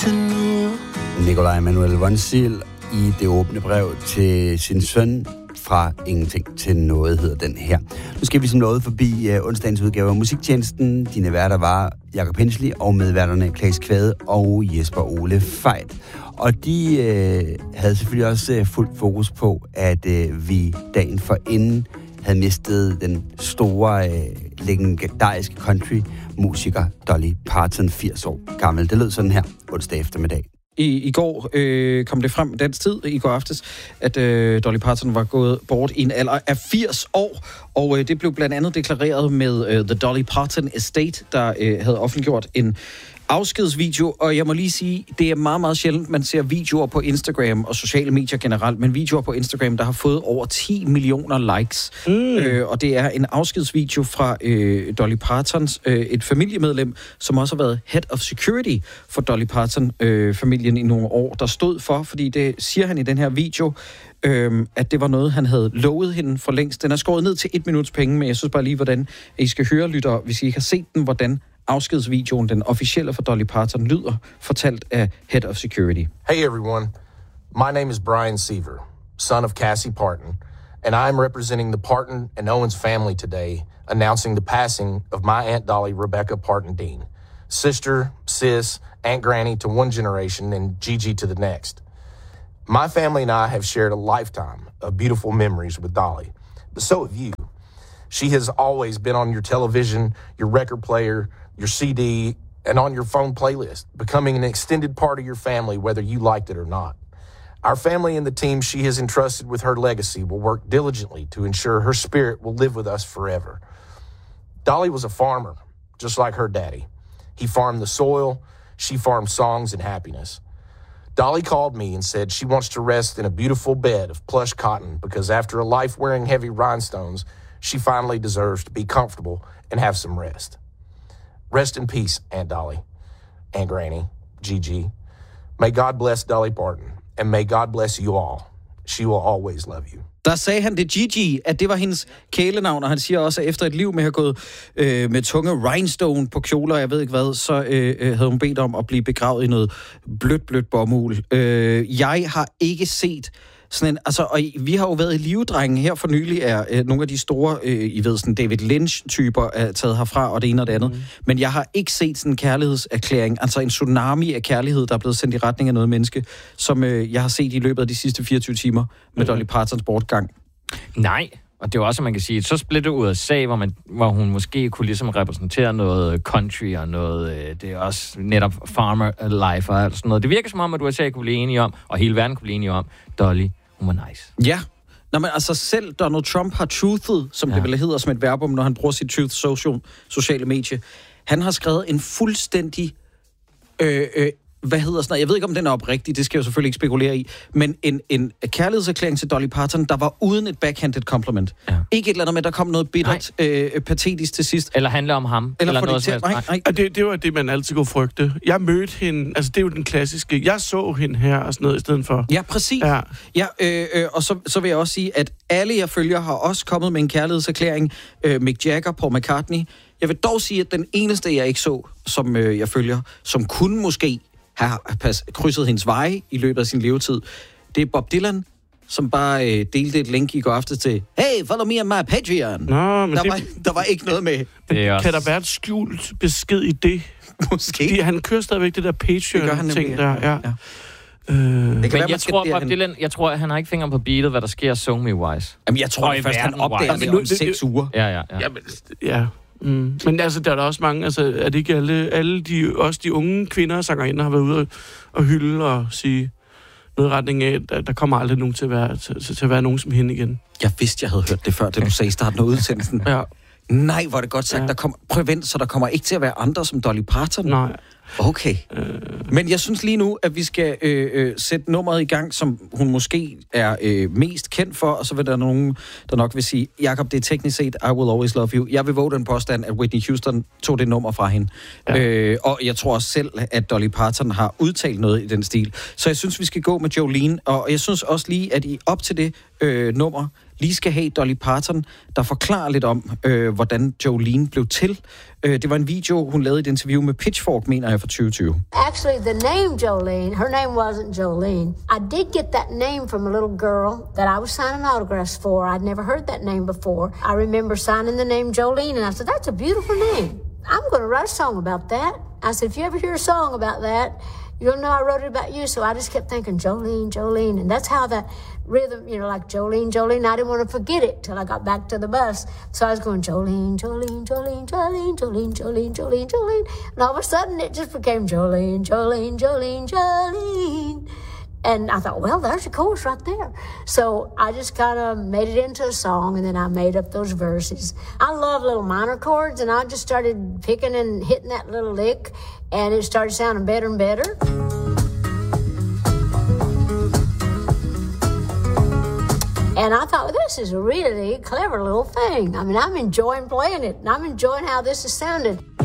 til noget. Nikolaj Manuel Vonsil i det åbne brev til sin søn fra ingenting til noget, hedder den her. Nu skal vi som noget forbi onsdagens udgave af Musiktjenesten. Dine værter var Jakob Hensley og medværterne Claes Kvade og Jesper Ole Fejt. Og de havde selvfølgelig også fuldt fokus på, at vi dagen forinden havde mistet den store, legendariske country-musiker Dolly Parton, 80 år gammel. Det lød sådan her onsdag eftermiddag. I går kom det frem dansk tid, i går aftes, at Dolly Parton var gået bort i en alder af 80 år, og det blev blandt andet deklareret med The Dolly Parton Estate, der havde offentliggjort en afskedsvideo, og jeg må lige sige, det er meget, meget sjældent, man ser videoer på Instagram og sociale medier generelt, men videoer på Instagram, der har fået over 10 millioner likes. Og det er en afskedsvideo fra Dolly Partons, et familiemedlem, som også har været Head of Security for Dolly Parton-familien i nogle år, der stod for, fordi det siger han i den her video, at det var noget, han havde lovet hende for længst. Den er skåret ned til 1 minuts penge, men jeg synes bare lige, hvordan I skal høre, lytter, hvis I ikke har set den, hvordan afskedsvideoen, den officielle for Dolly Parton, lyder, fortalt af Head of Security. Hey everyone, my name is Brian Seaver, son of Cassie Parton, and I am representing the Parton and Owens family today, announcing the passing of my Aunt Dolly Rebecca Parton Dean, sister, sis, Aunt Granny to one generation and Gigi to the next. My family and I have shared a lifetime of beautiful memories with Dolly, but so have you. She has always been on your television, your record player, your CD, and on your phone playlist, becoming an extended part of your family, whether you liked it or not. Our family and the team she has entrusted with her legacy will work diligently to ensure her spirit will live with us forever. Dolly was a farmer, just like her daddy. He farmed the soil, she farmed songs and happiness. Dolly called me and said she wants to rest in a beautiful bed of plush cotton because after a life wearing heavy rhinestones, she finally deserves to be comfortable and have some rest. Rest in peace, Aunt Dolly, Aunt Granny, Gigi. May God bless Dolly Parton, and may God bless you all. She will always love you. Der sagde han det Gigi, at det var hendes kælenavn, og han siger også, at efter et liv med at have gået med tunge rhinestone på kjoler, jeg ved ikke hvad, så havde hun bedt om at blive begravet i noget blødt bomuld. Jeg har ikke set sådan en, altså, og vi har jo været i livedrengen her for nylig, er nogle af de store, I ved, sådan David Lynch-typer er taget herfra, og det ene og det andet. Men jeg har ikke set sådan en kærlighedserklæring, altså en tsunami af kærlighed, der er blevet sendt i retning af noget menneske, som jeg har set i løbet af de sidste 24 timer med Dolly Partons bortgang. Nej, og det er også, man kan sige, så splitter USA, hvor hun måske kunne ligesom repræsentere noget country og noget, det er også netop farmer life og alt sådan noget. Det virker som om, at USA kunne blive enige om, og hele verden kunne blive enige om, Dolly, hun var nice. Ja. Nå, men altså selv Donald Trump har truthet, som det vel hedder som et verbum, når han bruger sit truth sociale medie. Han har skrevet en fuldstændig hvad hedder sådan noget? Jeg ved ikke, om den er oprigtig, det skal jeg jo selvfølgelig ikke spekulere i, men en kærlighedserklæring til Dolly Parton, der var uden et backhanded compliment. Ja. Ikke et eller andet med, der kom noget bittert, patetisk til sidst. Eller handler om ham. Eller noget til, nej. Det var det, man altid kunne frygte. Jeg mødte hende, altså det er jo den klassiske, jeg så hende her og sådan noget i stedet for. Ja, præcis. Ja. Og så vil jeg også sige, at alle jeg følger har også kommet med en kærlighedserklæring. Mick Jagger, Paul McCartney. Jeg vil dog sige, at den eneste, jeg ikke så, som jeg følger, som kunne måske har krydset hendes veje i løbet af sin levetid, det er Bob Dylan, som bare delte et link i går aftes til, hey, follow me on my Patreon. Nå, men der var ikke noget med. Kan der være et skjult besked i det? Måske. Fordi han kører stadigvæk det der Patreon-ting der. Ja. Men jeg tror, at han har ikke fingeren på beatet, hvad der sker so me wise. Jamen, jeg tror først, han opdager det om 6 uger. Ja. Men altså, der er der også mange, altså, er det ikke alle de unge kvinder, sangerinder, har været ude og hylde og sige noget i retning af, at der kommer aldrig nogen til at være nogen som hende igen. Jeg vidste, jeg havde hørt det før, da du sagde i starten af udsendelsen. Ja. Nej, hvor er det godt sagt. Ja. Prøv at vente, så der kommer ikke til at være andre som Dolly Parton. Nej. Okay. Men jeg synes lige nu, at vi skal sætte nummeret i gang, som hun måske er mest kendt for, og så vil der nogen, der nok vil sige, Jakob, det er teknisk set I Will Always Love You. Jeg vil våge den påstand, at Whitney Houston tog det nummer fra hende. Ja. Og jeg tror også selv, at Dolly Parton har udtalt noget i den stil. Så jeg synes, vi skal gå med Jolene, og jeg synes også lige, at I op til det nummer lige skal have Dolly Parton, der forklarer lidt om, hvordan Jolene blev til. Det var en video, hun lavede i et interview med Pitchfork, mener jeg, fra 2020. Actually, the name Jolene, her name wasn't Jolene. I did get that name from a little girl that I was signing autographs for. I'd never heard that name before. I remember signing the name Jolene, and I said, that's a beautiful name. I'm going to write a song about that. I said, if you ever hear a song about that, you'll know I wrote it about you. So I just kept thinking, Jolene, Jolene. And that's how the rhythm, like Jolene, Jolene. I didn't want to forget it till I got back to the bus. So I was going, Jolene, Jolene, Jolene, Jolene, Jolene, Jolene, Jolene, Jolene. And all of a sudden it just became Jolene, Jolene, Jolene, Jolene. And I thought, well, there's a chorus right there. So I just kind of made it into a song, and then I made up those verses. I love little minor chords, and I just started picking and hitting that little lick, and it started sounding better and better. And I thought, well, this is a really clever little thing. I mean, I'm enjoying playing it, and I'm enjoying how this has sounded.